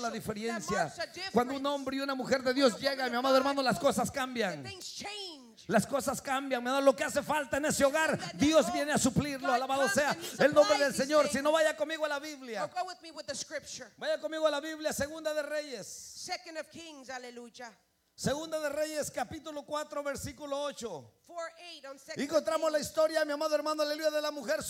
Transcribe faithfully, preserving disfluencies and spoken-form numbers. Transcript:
la diferencia. Cuando un hombre y una mujer de Dios llegan, mi amado hermano, las cosas cambian. Las cosas cambian, mi amado. Lo que hace falta en ese hogar, Dios viene a suplirlo. Alabado sea el nombre del Señor. Si no, vaya conmigo a la Biblia. Vaya conmigo a la Biblia, Segunda de Reyes. Second of Kings, aleluya. Segunda de Reyes, capítulo cuatro, versículo ocho. four eight on Second of Encontramos la Kings. historia, mi amado hermano, aleluya, de la mujer